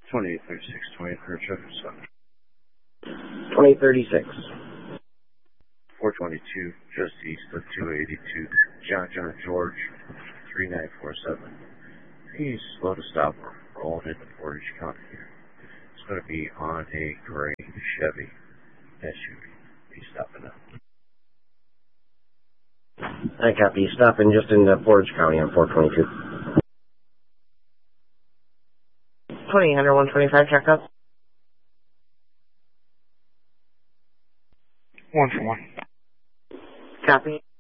2836, 20 for traffic stop. 2036. 422, just east of 282, John George, 3947. Please slow to stop. We're rolling into Portage County here. It's going to be on a gray Chevy SUV. Be stopping up. I copy. Stopping just in Portage County on 422. 20 125 check up. 1 for 1. Copy.